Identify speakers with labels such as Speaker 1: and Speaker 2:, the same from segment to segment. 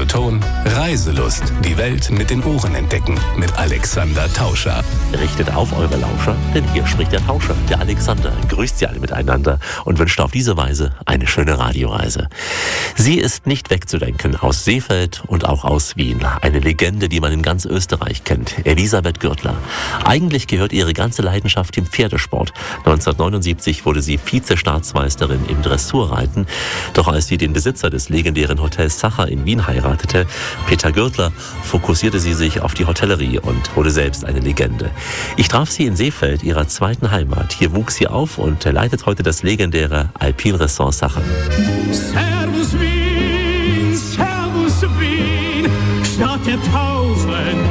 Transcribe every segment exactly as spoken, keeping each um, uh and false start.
Speaker 1: Ton Reiselust. Die Welt mit den Ohren entdecken mit Alexander Tauscher.
Speaker 2: Richtet auf eure Lauscher, denn hier spricht der Tauscher, der Alexander. Grüßt sie alle miteinander und wünscht auf diese Weise eine schöne Radioreise. Sie ist nicht wegzudenken aus Seefeld und auch aus Wien. Eine Legende, die man in ganz Österreich kennt. Elisabeth Gürtler. Eigentlich gehört ihre ganze Leidenschaft dem Pferdesport. neunzehnhundertneunundsiebzig wurde sie Vize-Staatsmeisterin im Dressurreiten. Doch als sie den Besitzer des legendären Hotels Sacher in Wien heiratete, Peter Gürtler, fokussierte sie sich auf die Hotellerie und wurde selbst eine Legende. Ich traf sie in Seefeld, ihrer zweiten Heimat. Hier wuchs sie auf und leitet heute das legendäre Alpin-Ressort Sacher.
Speaker 3: Servus Wien, Servus Wien, Stadt der tausend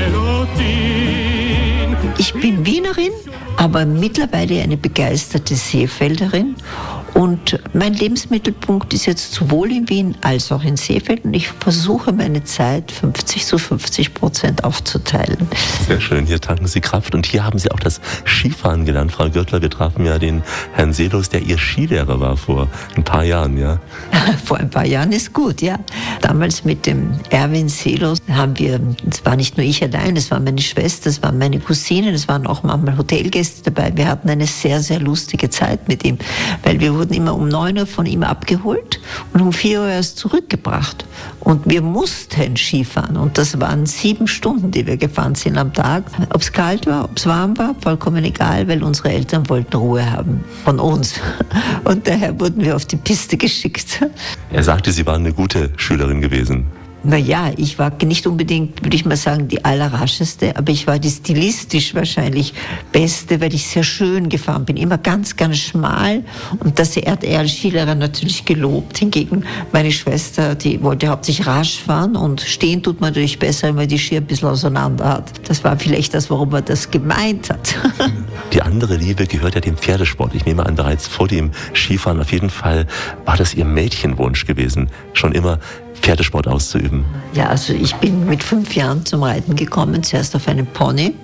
Speaker 3: Melodien.
Speaker 4: Ich bin Wienerin, aber mittlerweile eine begeisterte Seefelderin. Und mein Lebensmittelpunkt ist jetzt sowohl in Wien als auch in Seefeld. Und ich versuche, meine Zeit fünfzig zu fünfzig Prozent aufzuteilen.
Speaker 2: Sehr schön, hier tanken Sie Kraft. Und hier haben Sie auch das Skifahren gelernt, Frau Gürtler. Wir trafen ja den Herrn Seelos, der Ihr Skilehrer war vor ein paar Jahren, ja?
Speaker 4: Vor ein paar Jahren ist gut, ja. Damals mit dem Erwin Seelos haben wir, es war nicht nur ich allein, es waren meine Schwester, es waren meine Cousinen, es waren auch manchmal Hotelgäste dabei. Wir hatten eine sehr, sehr lustige Zeit mit ihm, weil wir wurden immer um neun Uhr von ihm abgeholt und um vier Uhr erst zurückgebracht. Und wir mussten Skifahren. Und das waren sieben Stunden, die wir gefahren sind am Tag. Ob es kalt war, ob es warm war, vollkommen egal, weil unsere Eltern wollten Ruhe haben von uns. Und daher wurden wir auf die Piste geschickt.
Speaker 2: Er sagte, Sie waren eine gute Schülerin gewesen.
Speaker 4: Naja, ich war nicht unbedingt, würde ich mal sagen, die allerrascheste, aber ich war die stilistisch wahrscheinlich beste, weil ich sehr schön gefahren bin. Immer ganz, ganz schmal. Und das hat er als Skilehrer natürlich gelobt. Hingegen meine Schwester, die wollte hauptsächlich rasch fahren und stehen tut man natürlich besser, wenn man die Ski ein bisschen auseinander hat. Das war vielleicht das, warum er das gemeint hat.
Speaker 2: Die andere Liebe gehört ja dem Pferdesport. Ich nehme an, bereits vor dem Skifahren auf jeden Fall war das Ihr Mädchenwunsch gewesen, schon immer Pferdesport auszuüben?
Speaker 4: Ja, also ich bin mit fünf Jahren zum Reiten gekommen, zuerst auf einem Pony.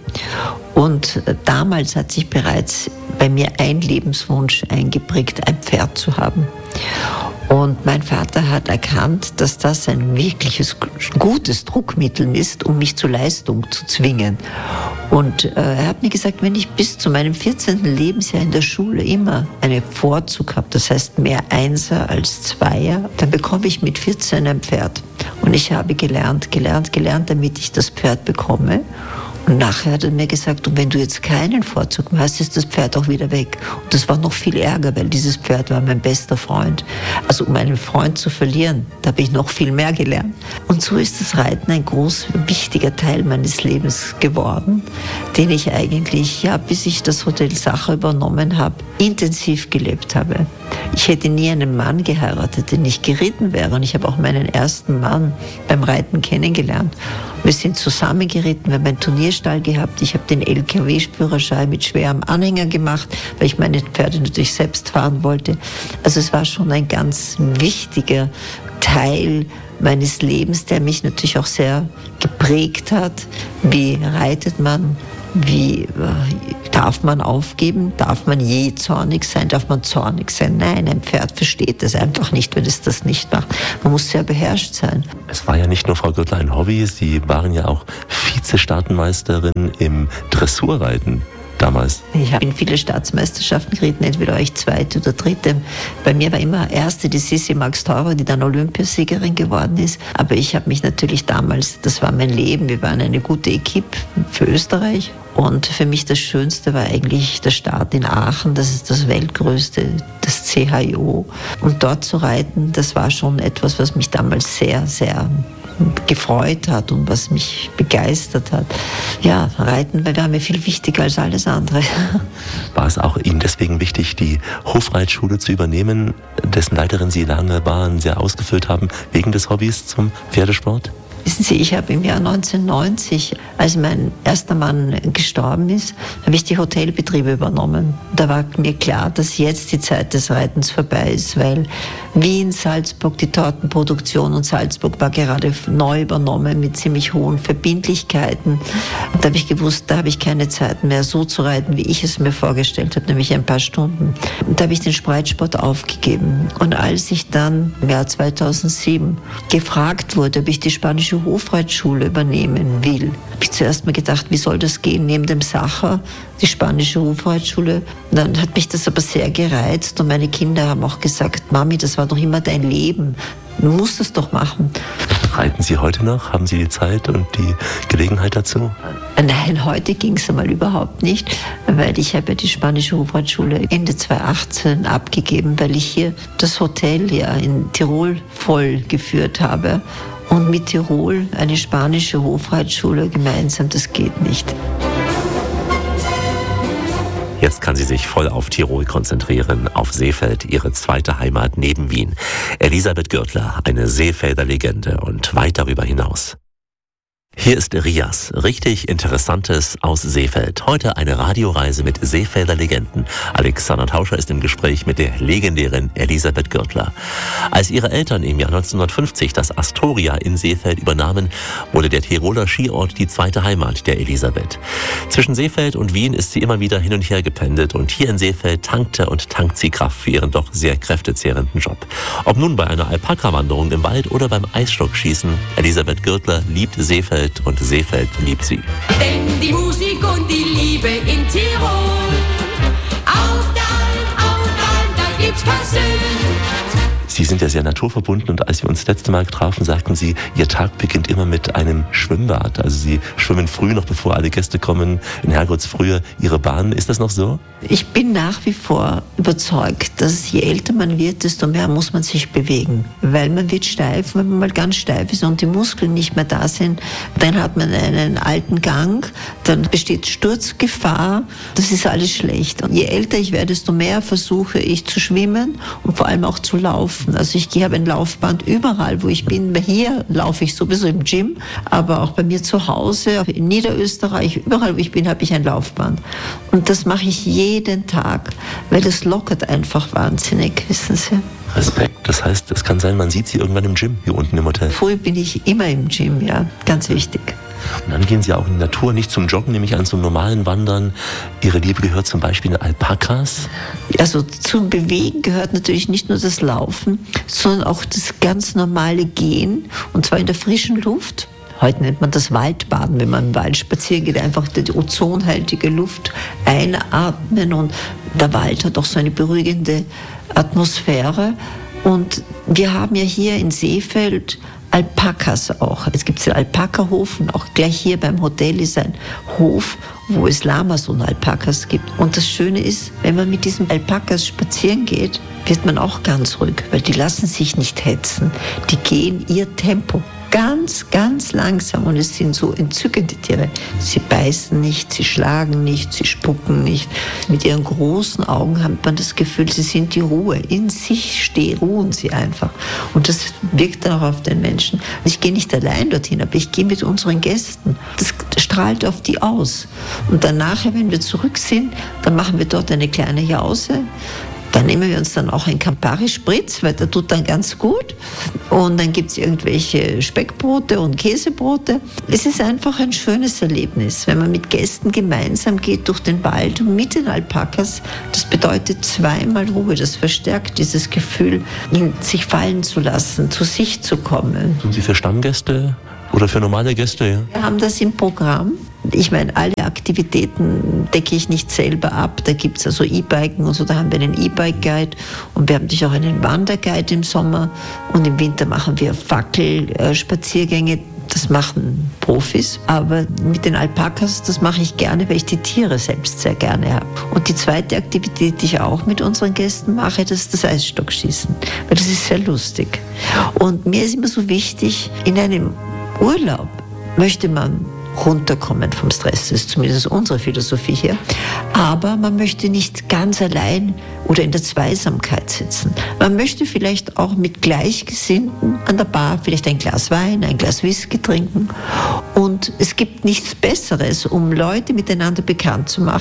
Speaker 4: Und damals hat sich bereits bei mir ein Lebenswunsch eingeprägt, ein Pferd zu haben. Und mein Vater hat erkannt, dass das ein wirkliches gutes Druckmittel ist, um mich zur Leistung zu zwingen. Und äh, er hat mir gesagt, wenn ich bis zu meinem vierzehnten Lebensjahr in der Schule immer einen Vorzug habe, das heißt mehr Einser als Zweier, dann bekomme ich mit vierzehn ein Pferd. Und ich habe gelernt, gelernt, gelernt, damit ich das Pferd bekomme. Und nachher hat er mir gesagt, und wenn du jetzt keinen Vorzug mehr hast, ist das Pferd auch wieder weg. Und das war noch viel ärger, weil dieses Pferd war mein bester Freund. Also um einen Freund zu verlieren, da habe ich noch viel mehr gelernt. Und so ist das Reiten ein groß wichtiger Teil meines Lebens geworden, den ich eigentlich, ja, bis ich das Hotel Sacher übernommen habe, intensiv gelebt habe. Ich hätte nie einen Mann geheiratet, der nicht geritten wäre. Und ich habe auch meinen ersten Mann beim Reiten kennengelernt. Wir sind zusammen geritten, wir haben einen Turnierstall gehabt. Ich habe den L K W-Führerschein mit schwerem Anhänger gemacht, weil ich meine Pferde natürlich selbst fahren wollte. Also es war schon ein ganz wichtiger Teil meines Lebens, der mich natürlich auch sehr geprägt hat. Wie reitet man? Wie äh, darf man aufgeben? Darf man je zornig sein? Darf man zornig sein? Nein, ein Pferd versteht das einfach nicht, wenn es das nicht macht. Man muss sehr beherrscht sein.
Speaker 2: Es war ja nicht nur, Frau Gürtler, ein Hobby. Sie waren ja auch Vize-Staatenmeisterin im Dressurreiten damals.
Speaker 4: Ich habe in viele Staatsmeisterschaften geritten, entweder war ich zweite oder dritte. Bei mir war immer erste die Sissi Max-Taurer, die dann Olympiasiegerin geworden ist. Aber ich habe mich natürlich damals, das war mein Leben, wir waren eine gute Equipe für Österreich. Und für mich das Schönste war eigentlich der Start in Aachen, das ist das weltgrößte, das C H I O. Und dort zu reiten, das war schon etwas, was mich damals sehr, sehr gefreut hat und was mich begeistert hat. Ja, Reiten war mir viel wichtiger als alles andere.
Speaker 2: War es auch Ihnen deswegen wichtig, die Hofreitschule zu übernehmen, dessen Leiterin Sie lange waren, sehr ausgefüllt haben, wegen des Hobbys zum Pferdesport?
Speaker 4: Wissen Sie, ich habe im Jahr neunzehnhundertneunzig, als mein erster Mann gestorben ist, habe ich die Hotelbetriebe übernommen. Da war mir klar, dass jetzt die Zeit des Reitens vorbei ist, weil Wien, Salzburg, die Tortenproduktion und Salzburg war gerade neu übernommen mit ziemlich hohen Verbindlichkeiten. Da habe ich gewusst, da habe ich keine Zeit mehr, so zu reiten, wie ich es mir vorgestellt habe, nämlich ein paar Stunden. Da habe ich den Reitsport aufgegeben. Und als ich dann im Jahr zweitausendsieben gefragt wurde, ob ich die spanische Hofreitschule übernehmen will, habe ich zuerst mal gedacht, wie soll das gehen, neben dem Sacher, die spanische Hofreitschule. Dann hat mich das aber sehr gereizt und meine Kinder haben auch gesagt, Mami, das war doch immer dein Leben. Du musst es doch machen.
Speaker 2: Reiten Sie heute noch? Haben Sie die Zeit und die Gelegenheit dazu?
Speaker 4: Nein, heute ging es einmal überhaupt nicht, weil ich habe ja die spanische Hofreitschule Ende zweitausendachtzehn abgegeben, weil ich hier das Hotel ja in Tirol voll geführt habe. Und mit Tirol eine spanische Hofreitschule gemeinsam, das geht nicht.
Speaker 2: Jetzt kann sie sich voll auf Tirol konzentrieren, auf Seefeld, ihre zweite Heimat neben Wien. Elisabeth Gürtler, eine Seefelder Legende und weit darüber hinaus. Hier ist Rias, richtig Interessantes aus Seefeld. Heute eine Radioreise mit Seefelder Legenden. Alexander Tauscher ist im Gespräch mit der legendären Elisabeth Gürtler. Als ihre Eltern im Jahr neunzehnhundertfünfzig das Astoria in Seefeld übernahmen, wurde der Tiroler Skiort die zweite Heimat der Elisabeth. Zwischen Seefeld und Wien ist sie immer wieder hin und her gependelt und hier in Seefeld tankte und tankt sie Kraft für ihren doch sehr kräftezehrenden Job. Ob nun bei einer Alpaka-Wanderung im Wald oder beim Eisstockschießen, Elisabeth Gürtler liebt Seefeld und Seefeld liebt sie.
Speaker 5: Denn die Musik und die Liebe in Tirol, auf der Alm, auf der Alm, da gibt's kein Süd.
Speaker 2: Sie sind ja sehr naturverbunden und als wir uns das letzte Mal trafen, sagten Sie, Ihr Tag beginnt immer mit einem Schwimmbad. Also Sie schwimmen früh, noch bevor alle Gäste kommen, in Herrgottsfrühe Ihre Bahn. Ist das noch so?
Speaker 4: Ich bin nach wie vor überzeugt, dass je älter man wird, desto mehr muss man sich bewegen. Weil man wird steif, wenn man mal ganz steif ist und die Muskeln nicht mehr da sind, dann hat man einen alten Gang, dann besteht Sturzgefahr. Das ist alles schlecht. Und je älter ich werde, desto mehr versuche ich zu schwimmen und vor allem auch zu laufen. Also ich habe ein Laufband überall, wo ich bin. Hier laufe ich sowieso im Gym, aber auch bei mir zu Hause, in Niederösterreich, überall, wo ich bin, habe ich ein Laufband. Und das mache ich jeden Tag, weil das lockert einfach wahnsinnig, wissen Sie.
Speaker 2: Respekt. Das heißt, es kann sein, man sieht Sie irgendwann im Gym, hier unten im Hotel.
Speaker 4: Früh bin ich immer im Gym, ja, ganz wichtig.
Speaker 2: Und dann gehen Sie auch in die Natur, nicht zum Joggen, nämlich an zum normalen Wandern. Ihre Liebe gehört zum Beispiel den Alpakas.
Speaker 4: Also zum Bewegen gehört natürlich nicht nur das Laufen, sondern auch das ganz normale Gehen, und zwar in der frischen Luft. Heute nennt man das Waldbaden, wenn man im Wald spazieren geht, einfach die ozonhaltige Luft einatmen, und der Wald hat auch so eine beruhigende Atmosphäre. Und wir haben ja hier in Seefeld Alpakas auch. Es gibt den Alpaka-Hof und auch gleich hier beim Hotel ist ein Hof, wo es Lamas und Alpakas gibt. Und das Schöne ist, wenn man mit diesen Alpakas spazieren geht, wird man auch ganz ruhig, weil die lassen sich nicht hetzen. Die gehen ihr Tempo. Ganz, ganz langsam, und es sind so entzückende Tiere. Sie beißen nicht, sie schlagen nicht, sie spucken nicht. Mit ihren großen Augen hat man das Gefühl, sie sind die Ruhe. In sich stehen, ruhen sie einfach. Und das wirkt dann auch auf den Menschen. Ich gehe nicht allein dorthin, aber ich gehe mit unseren Gästen. Das strahlt auf die aus. Und dann nachher, wenn wir zurück sind, dann machen wir dort eine kleine Jause. Dann nehmen wir uns dann auch einen Campari-Spritz, weil der tut dann ganz gut. Und dann gibt es irgendwelche Speckbrote und Käsebrote. Es ist einfach ein schönes Erlebnis, wenn man mit Gästen gemeinsam geht durch den Wald und mit den Alpakas. Das bedeutet zweimal Ruhe. Das verstärkt dieses Gefühl, sich fallen zu lassen, zu sich zu kommen.
Speaker 2: Tun Sie für Stammgäste oder für normale Gäste? Ja?
Speaker 4: Wir haben das im Programm. Ich meine, alle Aktivitäten decke ich nicht selber ab. Da gibt es also E-Biken und so, da haben wir einen E-Bike-Guide, und wir haben natürlich auch einen Wanderguide im Sommer, und im Winter machen wir Fackelspaziergänge. Das machen Profis, aber mit den Alpakas, das mache ich gerne, weil ich die Tiere selbst sehr gerne habe. Und die zweite Aktivität, die ich auch mit unseren Gästen mache, das ist das Eisstockschießen, weil das ist sehr lustig. Und mir ist immer so wichtig, in einem Urlaub möchte man runterkommen vom Stress. Das ist zumindest unsere Philosophie hier. Aber man möchte nicht ganz allein oder in der Zweisamkeit sitzen. Man möchte vielleicht auch mit Gleichgesinnten an der Bar vielleicht ein Glas Wein, ein Glas Whisky trinken. Und es gibt nichts Besseres, um Leute miteinander bekannt zu machen,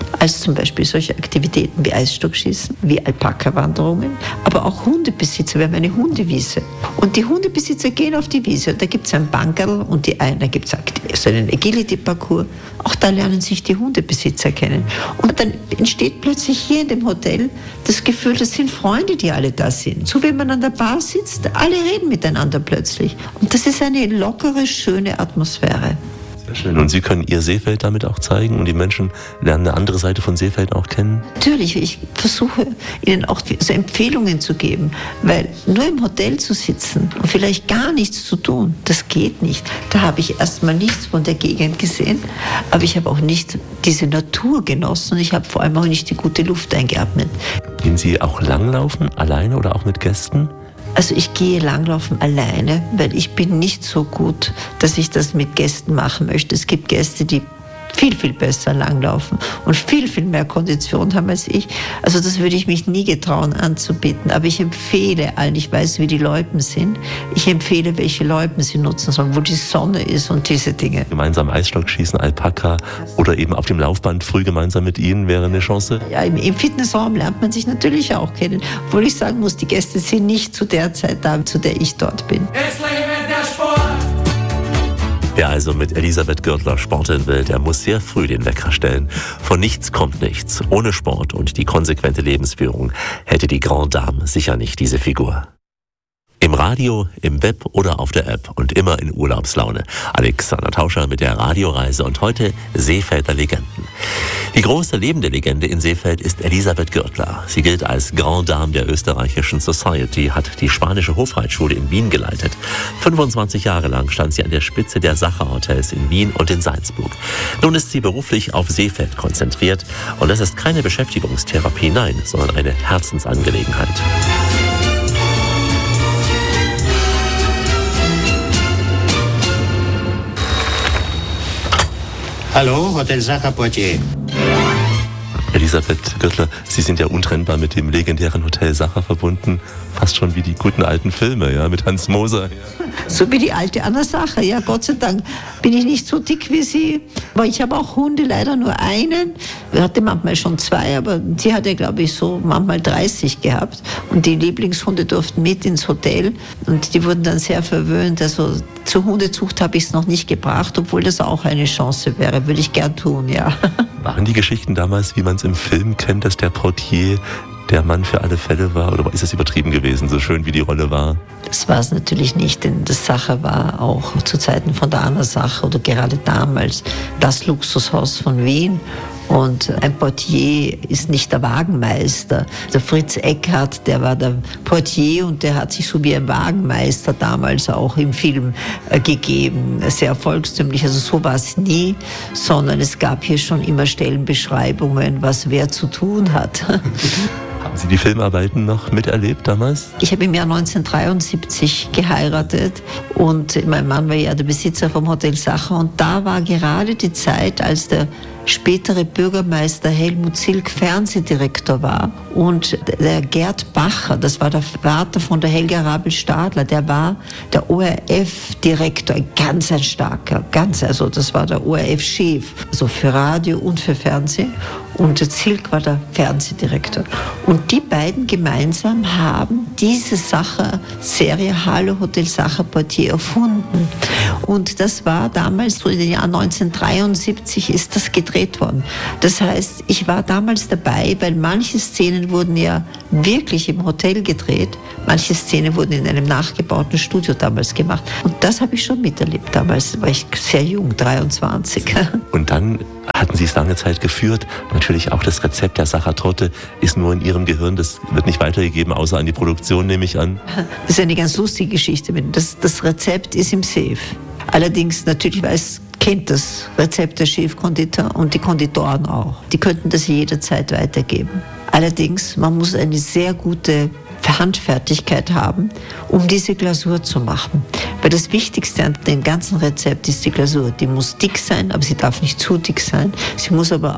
Speaker 4: als zum Beispiel solche Aktivitäten wie Eisstockschießen, wie Alpaka-Wanderungen, aber auch Hundebesitzer. Wir haben eine Hundewiese. Und die Hundebesitzer gehen auf die Wiese. Und da gibt es ein Bankerl und die einen, da gibt es so einen Agility-Parcours. Auch da lernen sich die Hundebesitzer kennen. Und dann entsteht plötzlich hier in dem Hotel das Gefühl, das sind Freunde, die alle da sind. So wie man an der Bar sitzt, alle reden miteinander plötzlich. Und das ist eine lockere, schöne Atmosphäre.
Speaker 2: Sehr schön. Und Sie können Ihr Seefeld damit auch zeigen und die Menschen lernen eine andere Seite von Seefeld auch kennen?
Speaker 4: Natürlich, ich versuche Ihnen auch so Empfehlungen zu geben, weil nur im Hotel zu sitzen und vielleicht gar nichts zu tun, das geht nicht. Da habe ich erstmal nichts von der Gegend gesehen, aber ich habe auch nicht diese Natur genossen und ich habe vor allem auch nicht die gute Luft eingeatmet.
Speaker 2: Gehen Sie auch langlaufen, alleine oder auch mit Gästen?
Speaker 4: Also ich gehe langlaufen alleine, weil ich bin nicht so gut, dass ich das mit Gästen machen möchte. Es gibt Gäste, die viel, viel besser langlaufen und viel, viel mehr Kondition haben als ich. Also das würde ich mich nie getrauen anzubieten. Aber ich empfehle allen, ich weiß, wie die Loipen sind, ich empfehle, welche Loipen sie nutzen sollen, wo die Sonne ist und diese Dinge.
Speaker 2: Gemeinsam Eisstock schießen, Alpaka oder eben auf dem Laufband früh gemeinsam mit Ihnen wäre eine Chance?
Speaker 4: Ja, im, im Fitnessraum lernt man sich natürlich auch kennen. Obwohl ich sagen muss, die Gäste sind nicht zu der Zeit da, zu der ich dort bin.
Speaker 5: Es lebe der Sport!
Speaker 2: Wer also mit Elisabeth Gürtler sporteln will, der muss sehr früh den Wecker stellen. Von nichts kommt nichts. Ohne Sport und die konsequente Lebensführung hätte die Grande Dame sicher nicht diese Figur. Im Radio, im Web oder auf der App und immer in Urlaubslaune. Alexander Tauscher mit der Radioreise und heute Seefelder Legenden. Die große lebende Legende in Seefeld ist Elisabeth Gürtler. Sie gilt als Grande Dame der österreichischen Society, hat die spanische Hofreitschule in Wien geleitet. fünfundzwanzig Jahre lang stand sie an der Spitze der Sacher-Hotels in Wien und in Salzburg. Nun ist sie beruflich auf Seefeld konzentriert und das ist keine Beschäftigungstherapie, nein, sondern eine Herzensangelegenheit.
Speaker 6: Hallo, Hotel Sacher Poitiers.
Speaker 2: Elisabeth Gürtler, Sie sind ja untrennbar mit dem legendären Hotel Sacher verbunden. Fast schon wie die guten alten Filme, ja, mit Hans Moser.
Speaker 4: So wie die alte Anna Sacher, ja, Gott sei Dank bin ich nicht so dick wie sie. Aber ich habe auch Hunde, leider nur einen. Ich hatte manchmal schon zwei, aber sie hatte, glaube ich, so manchmal dreißig gehabt. Und die Lieblingshunde durften mit ins Hotel und die wurden dann sehr verwöhnt. Also zur Hundezucht habe ich es noch nicht gebracht, obwohl das auch eine Chance wäre. Würde ich gern tun, ja.
Speaker 2: Waren die Geschichten damals, wie man es im Film kennt, dass der Portier der Mann für alle Fälle war? Oder ist es übertrieben gewesen, so schön wie die Rolle war?
Speaker 4: Das war es natürlich nicht, denn das Sacher war auch zu Zeiten von der Anna Sacher oder gerade damals das Luxushaus von Wien. Und ein Portier ist nicht der Wagenmeister. Der Fritz Eckhardt, der war der Portier und der hat sich so wie ein Wagenmeister damals auch im Film äh, gegeben. Sehr volkstümlich, also so war es nie, sondern es gab hier schon immer Stellenbeschreibungen, was wer zu tun hat.
Speaker 2: Haben Sie die Filmarbeiten noch miterlebt damals?
Speaker 4: Ich habe im Jahr neunzehnhundertdreiundsiebzig geheiratet und mein Mann war ja der Besitzer vom Hotel Sacher und da war gerade die Zeit, als der spätere Bürgermeister Helmut Zilk Fernsehdirektor war und der Gerd Bacher, das war der Vater von der Helga Rabel-Stadler, der war der O R F-Direktor, ein ganz ein starker, ganz, also das war der O R F-Chef, also für Radio und für Fernsehen und der Zilk war der Fernsehdirektor. Und die beiden gemeinsam haben diese Sacher-Serie Hallo Hotel Sacher Portier erfunden. Und das war damals, so in den Jahren neunzehnhundertdreiundsiebzig ist das gedreht worden. Das heißt, ich war damals dabei, weil manche Szenen wurden ja wirklich im Hotel gedreht, manche Szenen wurden in einem nachgebauten Studio damals gemacht. Und das habe ich schon miterlebt. Damals war ich sehr jung, dreiundzwanzig.
Speaker 2: Und dann hatten Sie es lange Zeit geführt. Natürlich auch das Rezept der Sachertorte ist nur in Ihrem Gehirn. Das wird nicht weitergegeben, außer an die Produktion, nehme ich an.
Speaker 4: Das ist eine ganz lustige Geschichte. Das, das Rezept ist im Safe. Allerdings, natürlich weiß, kennt das Rezept der Chefkonditor und die Konditoren auch. Die könnten das jederzeit weitergeben. Allerdings, man muss eine sehr gute Handfertigkeit haben, um diese Glasur zu machen. Weil das Wichtigste an dem ganzen Rezept ist die Glasur. Die muss dick sein, aber sie darf nicht zu dick sein. Sie muss aber auch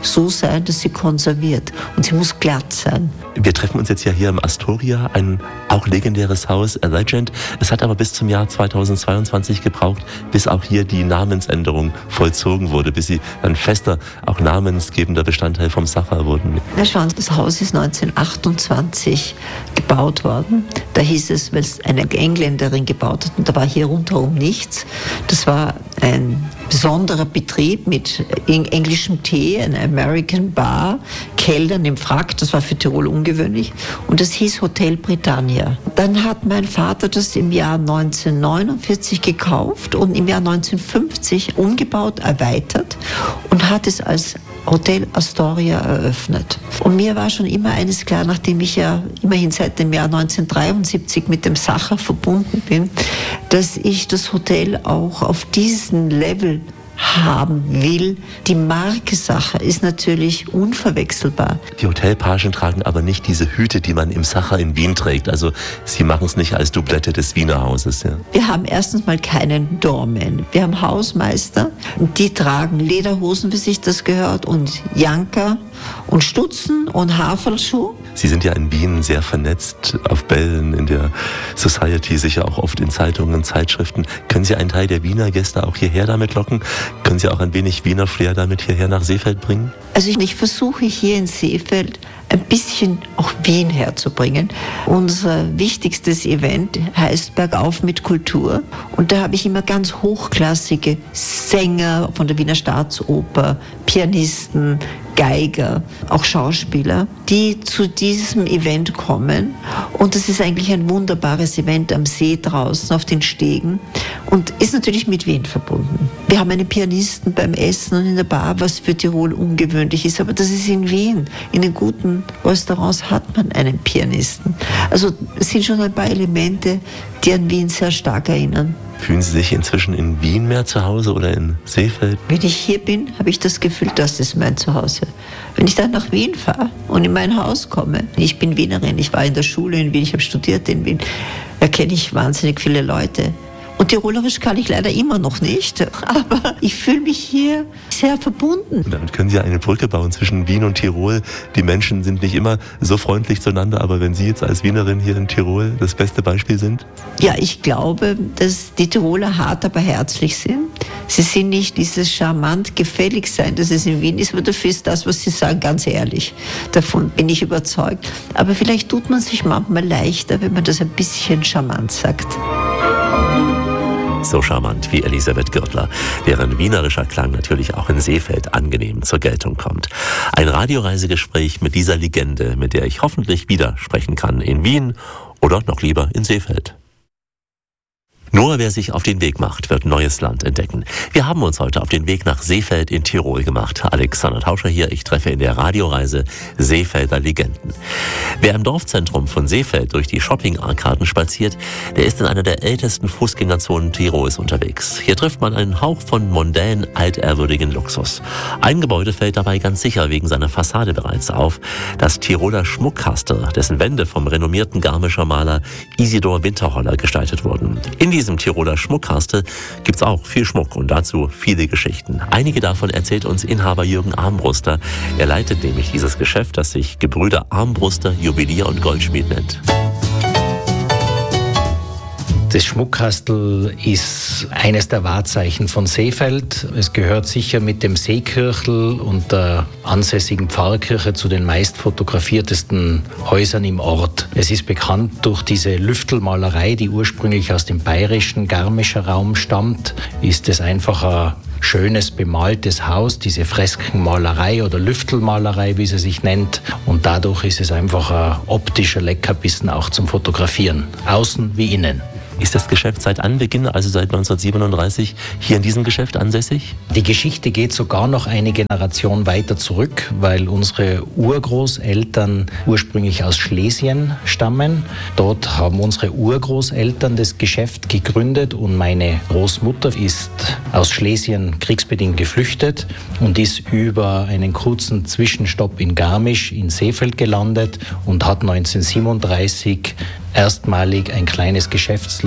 Speaker 4: so sein, dass sie konserviert. Und sie muss glatt sein.
Speaker 2: Wir treffen uns jetzt ja hier im Astoria, ein auch legendäres Haus, a Legend. Es hat aber bis zum Jahr zweitausendzweiundzwanzig gebraucht, bis auch hier die Namensänderung vollzogen wurde, bis sie ein fester, auch namensgebender Bestandteil vom Sacher wurden.
Speaker 4: Na schauen Sie, das Haus ist neunzehnhundertachtundzwanzig gebaut worden. Da hieß es, weil es eine Engländerin gebaut hat, und da war hier rundherum nichts. Das war ein besonderer Betrieb mit englischem Tee, einer American Bar, Kellnern im Frack, das war für Tirol ungewöhnlich, und das hieß Hotel Britannia. Dann hat mein Vater das im Jahr neunzehnhundertneunundvierzig gekauft und im Jahr neunzehnhundertfünfzig umgebaut, erweitert und hat es als Hotel Astoria eröffnet. Und mir war schon immer eines klar, nachdem ich ja immerhin seit dem Jahr neunzehnhundertdreiundsiebzig mit dem Sacher verbunden bin, dass ich das Hotel auch auf diesen Level haben will. Die Marke Sacher ist natürlich unverwechselbar.
Speaker 2: Die Hotelpagen tragen aber nicht diese Hüte, die man im Sacher in Wien trägt. Also sie machen es nicht als Doublette des Wiener Hauses. Ja.
Speaker 4: Wir haben erstens mal keinen Doorman. Wir haben Hausmeister, die tragen Lederhosen, wie sich das gehört, und Janker und Stutzen und Haferlschuh.
Speaker 2: Sie sind ja in Wien sehr vernetzt, auf Bällen, in der Society, sicher auch oft in Zeitungen, Zeitschriften. Können Sie einen Teil der Wiener Gäste auch hierher damit locken? Können Sie auch ein wenig Wiener Flair damit hierher nach Seefeld bringen?
Speaker 4: Also ich, ich versuche hier in Seefeld ein bisschen auch Wien herzubringen. Unser wichtigstes Event heißt Bergauf mit Kultur. Und da habe ich immer ganz hochklassige Sänger von der Wiener Staatsoper, Pianisten, Geiger, auch Schauspieler, die zu diesem Event kommen. Und das ist eigentlich ein wunderbares Event am See draußen auf den Stegen und ist natürlich mit Wien verbunden. Wir haben einen Pianisten beim Essen und in der Bar, was für Tirol ungewöhnlich ist, aber das ist in Wien. In den guten Restaurants hat man einen Pianisten. Also es sind schon ein paar Elemente, die an Wien sehr stark erinnern.
Speaker 2: Fühlen Sie sich inzwischen in Wien mehr zu Hause oder in Seefeld?
Speaker 4: Wenn ich hier bin, habe ich das Gefühl, das ist mein Zuhause. Wenn ich dann nach Wien fahre und in mein Haus komme, ich bin Wienerin, ich war in der Schule in Wien, ich habe studiert in Wien, da kenne ich wahnsinnig viele Leute. Und Tirolerisch kann ich leider immer noch nicht, aber ich fühle mich hier sehr verbunden.
Speaker 2: Damit können Sie eine Brücke bauen zwischen Wien und Tirol. Die Menschen sind nicht immer so freundlich zueinander, aber wenn Sie jetzt als Wienerin hier in Tirol das beste Beispiel sind?
Speaker 4: Ja, ich glaube, dass die Tiroler hart, aber herzlich sind. Sie sind nicht dieses charmant gefällig sein, dass es in Wien ist, aber dafür ist das, was Sie sagen, ganz ehrlich. Davon bin ich überzeugt. Aber vielleicht tut man sich manchmal leichter, wenn man das ein bisschen charmant sagt.
Speaker 2: So charmant wie Elisabeth Gürtler, deren wienerischer Klang natürlich auch in Seefeld angenehm zur Geltung kommt. Ein Radioreisegespräch mit dieser Legende, mit der ich hoffentlich wieder sprechen kann in Wien oder noch lieber in Seefeld. Nur wer sich auf den Weg macht, wird neues Land entdecken. Wir haben uns heute auf den Weg nach Seefeld in Tirol gemacht. Alexander Tauscher hier, ich treffe in der Radioreise Seefelder Legenden. Wer im Dorfzentrum von Seefeld durch die Shopping-Arkaden spaziert, der ist in einer der ältesten Fußgängerzonen Tirols unterwegs. Hier trifft man einen Hauch von mondän altehrwürdigen Luxus. Ein Gebäude fällt dabei ganz sicher wegen seiner Fassade bereits auf. Das Tiroler Schmuckkastel, dessen Wände vom renommierten Garmischer Maler Isidor Winterholler gestaltet wurden. In diesem Tiroler Schmuckkastel gibt's auch viel Schmuck und dazu viele Geschichten. Einige davon erzählt uns Inhaber Jürgen Armbruster. Er leitet nämlich dieses Geschäft, das sich Gebrüder Armbruster Juwelier und Goldschmied nennt.
Speaker 7: Das Schmuckkastel ist eines der Wahrzeichen von Seefeld. Es gehört sicher mit dem Seekirchel und der ansässigen Pfarrkirche zu den meist fotografiertesten Häusern im Ort. Es ist bekannt durch diese Lüftelmalerei, die ursprünglich aus dem bayerischen Garmischer Raum stammt. Ist es einfach ein schönes bemaltes Haus, diese Freskenmalerei oder Lüftelmalerei, wie sie sich nennt. Und dadurch ist es einfach ein optischer Leckerbissen auch zum Fotografieren, außen wie innen.
Speaker 2: Ist das Geschäft seit Anbeginn, also seit neunzehnhundertsiebenunddreißig, hier in diesem Geschäft ansässig?
Speaker 7: Die Geschichte geht sogar noch eine Generation weiter zurück, weil unsere Urgroßeltern ursprünglich aus Schlesien stammen. Dort haben unsere Urgroßeltern das Geschäft gegründet und meine Großmutter ist aus Schlesien kriegsbedingt geflüchtet und ist über einen kurzen Zwischenstopp in Garmisch in Seefeld gelandet und hat neunzehnhundertsiebenunddreißig erstmalig ein kleines Geschäftslokal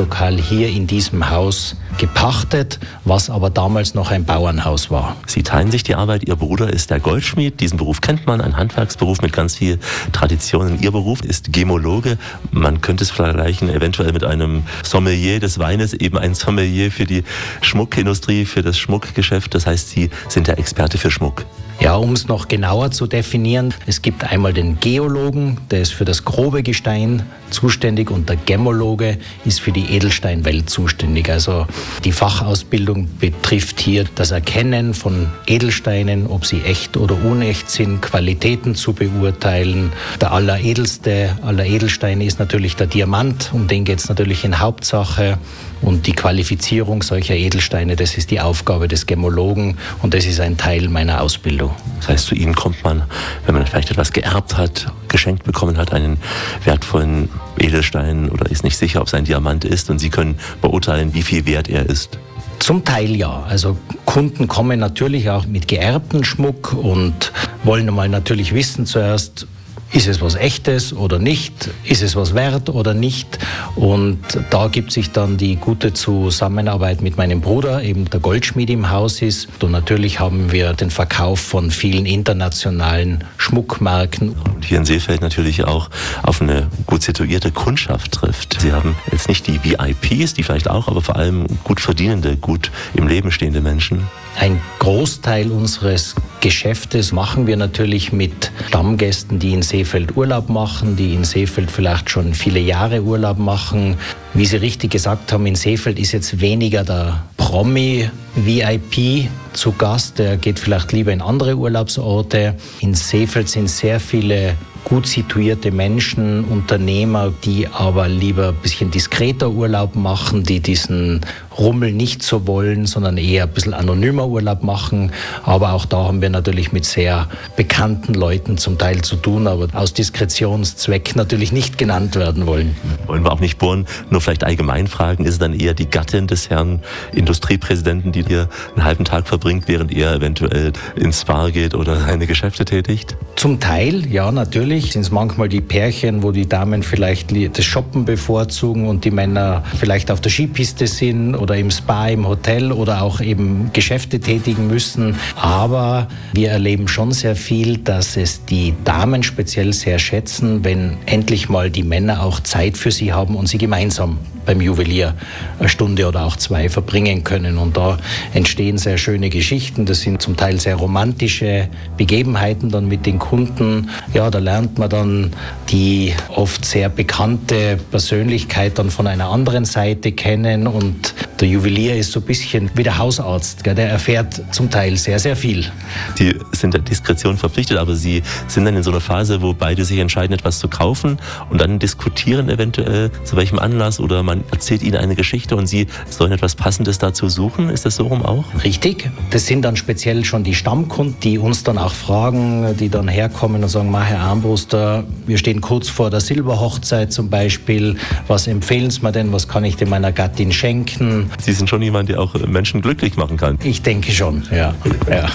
Speaker 7: Lokal hier in diesem Haus gepachtet, was aber damals noch ein Bauernhaus war.
Speaker 2: Sie teilen sich die Arbeit. Ihr Bruder ist der Goldschmied. Diesen Beruf kennt man, ein Handwerksberuf mit ganz viel Tradition. Ihr Beruf ist Gemologe. Man könnte es vergleichen eventuell mit einem Sommelier des Weines, eben ein Sommelier für die Schmuckindustrie, für das Schmuckgeschäft. Das heißt, Sie sind der Experte für Schmuck.
Speaker 7: Ja, um es noch genauer zu definieren, es gibt einmal den Geologen, der ist für das grobe Gestein zuständig, und der Gemmologe ist für die Edelsteinwelt zuständig. Also die Fachausbildung betrifft hier das Erkennen von Edelsteinen, ob sie echt oder unecht sind, Qualitäten zu beurteilen. Der alleredelste aller Edelsteine ist natürlich der Diamant, um den geht es natürlich in Hauptsache. Und die Qualifizierung solcher Edelsteine, das ist die Aufgabe des Gemmologen, und das ist ein Teil meiner Ausbildung.
Speaker 2: Das heißt, zu Ihnen kommt man, wenn man vielleicht etwas geerbt hat, geschenkt bekommen hat, einen wertvollen Edelstein, oder ist nicht sicher, ob es ein Diamant ist, und Sie können beurteilen, wie viel wert er ist.
Speaker 7: Zum Teil ja. Also Kunden kommen natürlich auch mit geerbten Schmuck und wollen mal natürlich wissen zuerst, ist es was Echtes oder nicht? Ist es was wert oder nicht? Und da gibt sich dann die gute Zusammenarbeit mit meinem Bruder, eben der Goldschmied im Haus ist. Und natürlich haben wir den Verkauf von vielen internationalen Schmuckmarken.
Speaker 2: Und hier in Seefeld natürlich auch auf eine gut situierte Kundschaft trifft. Sie haben jetzt nicht die V I Ps, die vielleicht auch, aber vor allem gut verdienende, gut im Leben stehende Menschen.
Speaker 7: Ein Großteil unseres Geschäftes machen wir natürlich mit Stammgästen, die in Seefeld Urlaub machen, die in Seefeld vielleicht schon viele Jahre Urlaub machen. Wie Sie richtig gesagt haben, in Seefeld ist jetzt weniger der Promi-V I P zu Gast, der geht vielleicht lieber in andere Urlaubsorte. In Seefeld sind sehr viele gut situierte Menschen, Unternehmer, die aber lieber ein bisschen diskreter Urlaub machen, die diesen Rummel nicht so wollen, sondern eher ein bisschen anonymer Urlaub machen. Aber auch da haben wir natürlich mit sehr bekannten Leuten zum Teil zu tun, aber aus Diskretionszweck natürlich nicht genannt werden wollen.
Speaker 2: Wollen wir auch nicht bohren, nur vielleicht allgemein fragen, ist es dann eher die Gattin des Herrn Industriepräsidenten, die hier einen halben Tag verbringt, während er eventuell ins Spa geht oder seine Geschäfte tätigt?
Speaker 7: Zum Teil, ja, natürlich sind es manchmal die Pärchen, wo die Damen vielleicht das Shoppen bevorzugen und die Männer vielleicht auf der Skipiste sind oder im Spa, im Hotel oder auch eben Geschäfte tätigen müssen. Aber wir erleben schon sehr viel, dass es die Damen speziell sehr schätzen, wenn endlich mal die Männer auch Zeit für sie haben und sie gemeinsam beim Juwelier eine Stunde oder auch zwei verbringen können. Und da entstehen sehr schöne Geschichten. Das sind zum Teil sehr romantische Begebenheiten dann mit den Kunden. Ja, da lernt man dann die oft sehr bekannte Persönlichkeit dann von einer anderen Seite kennen. Und der Juwelier ist so ein bisschen wie der Hausarzt. Gell? Der erfährt zum Teil sehr, sehr viel.
Speaker 2: Sie sind der Diskretion verpflichtet, aber Sie sind dann in so einer Phase, wo beide sich entscheiden, etwas zu kaufen und dann diskutieren eventuell, zu welchem Anlass, oder man erzählt Ihnen eine Geschichte und Sie sollen etwas Passendes dazu suchen. Ist das so rum auch?
Speaker 7: Richtig. Das sind dann speziell schon die Stammkunden, die uns dann auch fragen, die dann herkommen und sagen, Herr Armbruster, wir stehen kurz vor der Silberhochzeit zum Beispiel. Was empfehlen Sie mir denn? Was kann ich denn meiner Gattin schenken?
Speaker 2: Sie sind schon jemand, der auch Menschen glücklich machen kann.
Speaker 7: Ich denke schon, ja. ja.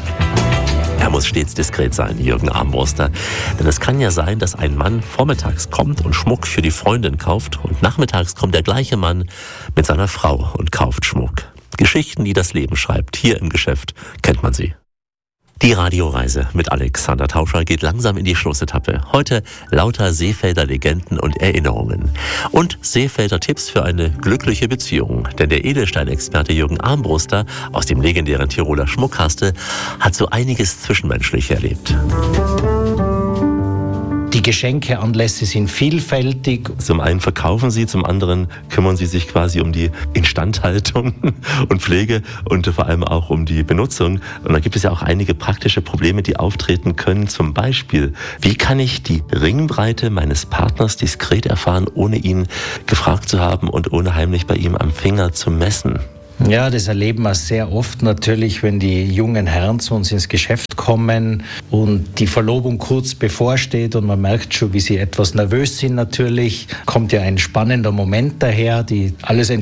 Speaker 2: Er muss stets diskret sein, Jürgen Armbruster. Denn es kann ja sein, dass ein Mann vormittags kommt und Schmuck für die Freundin kauft und nachmittags kommt der gleiche Mann mit seiner Frau und kauft Schmuck. Geschichten, die das Leben schreibt. Hier im Geschäft kennt man sie. Die Radioreise mit Alexander Tauscher geht langsam in die Schlussetappe. Heute lauter Seefelder Legenden und Erinnerungen. Und Seefelder Tipps für eine glückliche Beziehung. Denn der Edelsteinexperte Jürgen Armbruster aus dem legendären Tiroler Schmuckkastel hat so einiges zwischenmenschlich erlebt.
Speaker 7: Die Geschenkeanlässe sind vielfältig.
Speaker 2: Zum einen verkaufen Sie, zum anderen kümmern Sie sich quasi um die Instandhaltung und Pflege und vor allem auch um die Benutzung. Und da gibt es ja auch einige praktische Probleme, die auftreten können. Zum Beispiel, wie kann ich die Ringbreite meines Partners diskret erfahren, ohne ihn gefragt zu haben und ohne heimlich bei ihm am Finger zu messen?
Speaker 7: Ja, das erleben wir sehr oft natürlich, wenn die jungen Herren zu uns ins Geschäft kommen und die Verlobung kurz bevorsteht und man merkt schon, wie sie etwas nervös sind natürlich. Kommt ja ein spannender Moment daher, die alles